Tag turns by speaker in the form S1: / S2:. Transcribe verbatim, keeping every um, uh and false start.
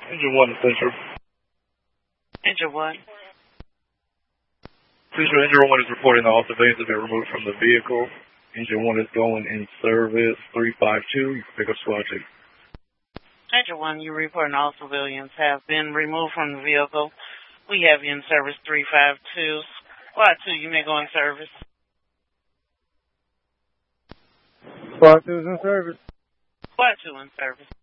S1: Engine one, Central.
S2: Engine one.
S1: Central, Engine one is reporting that all civilians have been removed from the vehicle. Engine one is going in service three five two. You can pick up squad two.
S2: Engine one, you reporting all civilians have been removed from the vehicle. We have you in service three five two. Squad two, you may go in service.
S3: Squad two is in service.
S2: Squad two in service.